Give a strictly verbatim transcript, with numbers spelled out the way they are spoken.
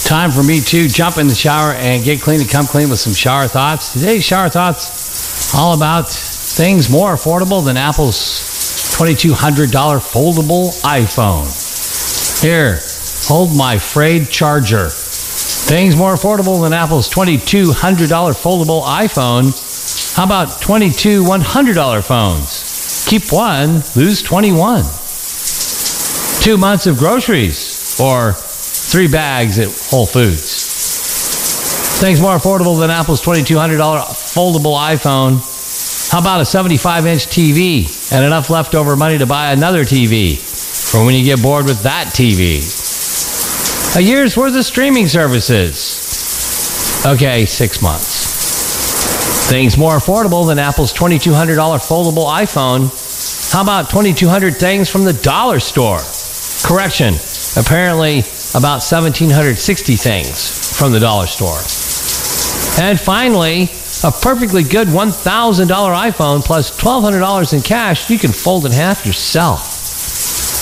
Time for me to jump in the shower and get clean and come clean with some shower thoughts. Today's shower thoughts all about things more affordable than Apple's twenty-two hundred dollars foldable iPhone. Here, hold my frayed charger. Things more affordable than Apple's twenty-two hundred dollars foldable iPhone. How about twenty-two one hundred dollars phones? Keep one, lose twenty-one. Two months of groceries or three bags at Whole Foods. Things more affordable than Apple's twenty-two hundred dollars foldable iPhone. How about a seventy-five inch T V and enough leftover money to buy another T V for when you get bored with that T V? A year's worth of streaming services. Okay, six months. Things more affordable than Apple's twenty-two hundred dollars foldable iPhone. How about twenty-two hundred things from the dollar store? Correction, apparently about one thousand seven hundred sixty things from the dollar store. And finally, a perfectly good one thousand dollars iPhone plus twelve hundred dollars in cash you can fold in half yourself.